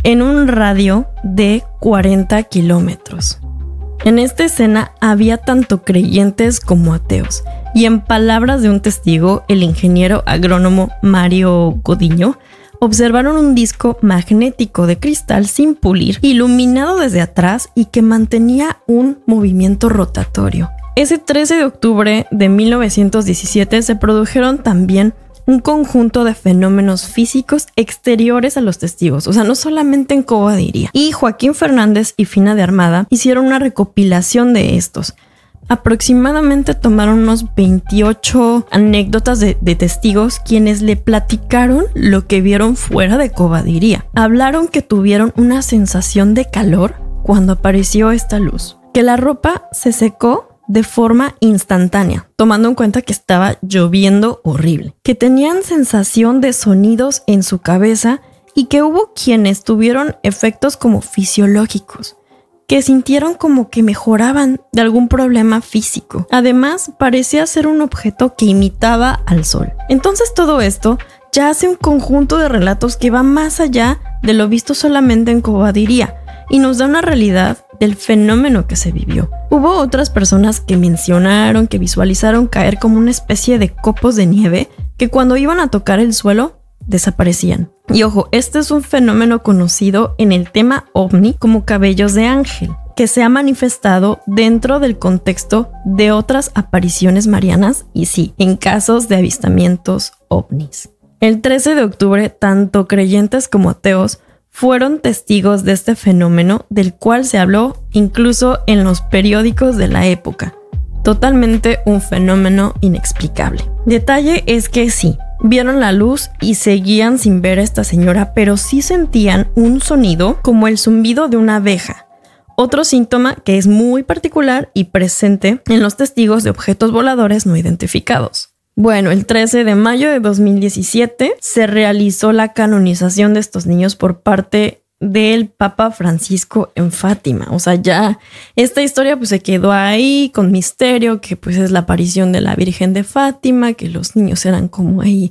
en un radio de 40 kilómetros. En esta escena había tanto creyentes como ateos, y en palabras de un testigo, el ingeniero agrónomo Mario Godiño, observaron un disco magnético de cristal sin pulir, iluminado desde atrás y que mantenía un movimiento rotatorio. Ese 13 de octubre de 1917 se produjeron también un conjunto de fenómenos físicos exteriores a los testigos, o sea, no solamente en Cobadiria. Y Joaquín Fernández y Fina de Armada hicieron una recopilación de estos. Aproximadamente tomaron unos 28 anécdotas de testigos quienes le platicaron lo que vieron fuera de Cobadiria. Hablaron que tuvieron una sensación de calor cuando apareció esta luz, que la ropa se secó de forma instantánea, tomando en cuenta que estaba lloviendo horrible, que tenían sensación de sonidos en su cabeza y que hubo quienes tuvieron efectos como fisiológicos, que sintieron como que mejoraban de algún problema físico. Además, parecía ser un objeto que imitaba al sol. Entonces todo esto ya hace un conjunto de relatos que va más allá de lo visto solamente en Cobadiria y nos da una realidad del fenómeno que se vivió. Hubo otras personas que mencionaron que visualizaron caer como una especie de copos de nieve que cuando iban a tocar el suelo desaparecían. Y ojo, este es un fenómeno conocido en el tema ovni como cabellos de ángel, que se ha manifestado dentro del contexto de otras apariciones marianas y sí, en casos de avistamientos ovnis. El 13 de octubre, tanto creyentes como ateos fueron testigos de este fenómeno del cual se habló incluso en los periódicos de la época. Totalmente un fenómeno inexplicable. Detalle es que sí, vieron la luz y seguían sin ver a esta señora, pero sí sentían un sonido como el zumbido de una abeja. Otro síntoma que es muy particular y presente en los testigos de objetos voladores no identificados. Bueno, el 13 de mayo de 2017 se realizó la canonización de estos niños por parte del Papa Francisco en Fátima. O sea, ya esta historia pues se quedó ahí con misterio, que pues es la aparición de la Virgen de Fátima, que los niños eran como ahí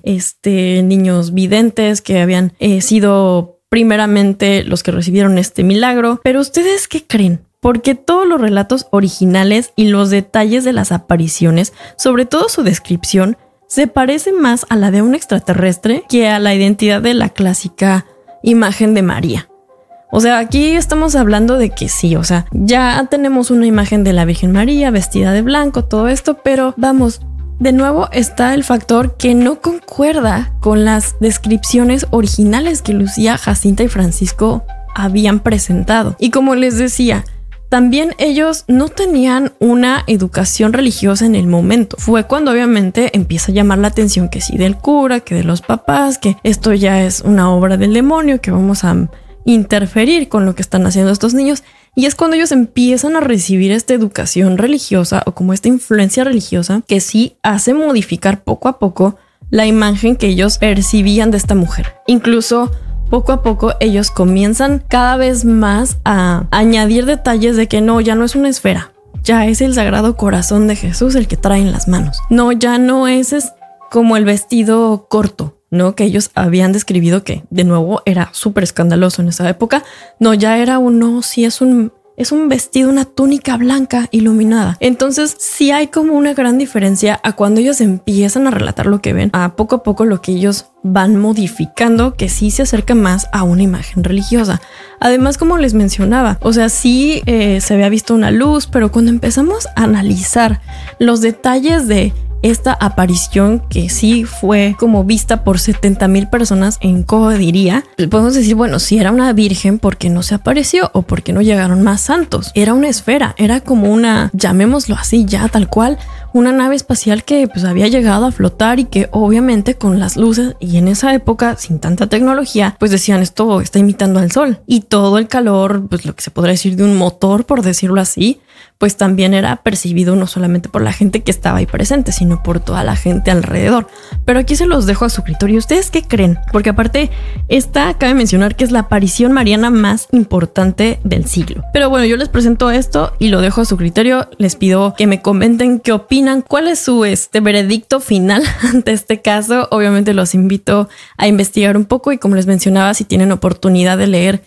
niños videntes que habían sido primeramente los que recibieron este milagro. Pero ¿ustedes qué creen? Porque todos los relatos originales y los detalles de las apariciones, sobre todo su descripción, se parecen más a la de un extraterrestre que a la identidad de la clásica imagen de María. O sea, aquí estamos hablando de que sí, o sea, ya tenemos una imagen de la Virgen María vestida de blanco, todo esto, pero vamos, de nuevo está el factor que no concuerda con las descripciones originales que Lucía, Jacinta y Francisco habían presentado. Y como les decía, también ellos no tenían una educación religiosa en el momento. Fue cuando obviamente empieza a llamar la atención que sí del cura, que de los papás, que esto ya es una obra del demonio, que vamos a interferir con lo que están haciendo estos niños. Y es cuando ellos empiezan a recibir esta educación religiosa o como esta influencia religiosa que sí hace modificar poco a poco la imagen que ellos percibían de esta mujer. Incluso poco a poco ellos comienzan cada vez más a añadir detalles de que no, ya no es una esfera, ya es el Sagrado Corazón de Jesús el que trae en las manos. No, ya no es como el vestido corto, ¿no? Que ellos habían describido que, de nuevo, era súper escandaloso en esa época. No, ya era sí es un vestido, una túnica blanca iluminada. Entonces sí hay como una gran diferencia a cuando ellos empiezan a relatar lo que ven, a poco lo que ellos van modificando, que sí se acerca más a una imagen religiosa. Además, como les mencionaba, o sea, sí se había visto una luz, pero cuando empezamos a analizar los detalles de esta aparición que sí fue como vista por 70,000 personas en Cobadiria, podemos decir, bueno, si era una virgen, ¿por qué no se apareció? ¿O por qué no llegaron más santos? Era una esfera, era como una, llamémoslo así ya tal cual, una nave espacial que pues había llegado a flotar y que obviamente con las luces y en esa época sin tanta tecnología pues decían esto está imitando al sol y todo el calor, pues lo que se podría decir de un motor por decirlo así, pues también era percibido no solamente por la gente que estaba ahí presente, sino por toda la gente alrededor. Pero aquí se los dejo a su criterio. ¿Ustedes qué creen? Porque aparte, esta cabe mencionar que es la aparición mariana más importante del siglo. Pero bueno, yo les presento esto y lo dejo a su criterio. Les pido que me comenten qué opinan, cuál es su veredicto final ante este caso. Obviamente los invito a investigar un poco y como les mencionaba, si tienen oportunidad de leer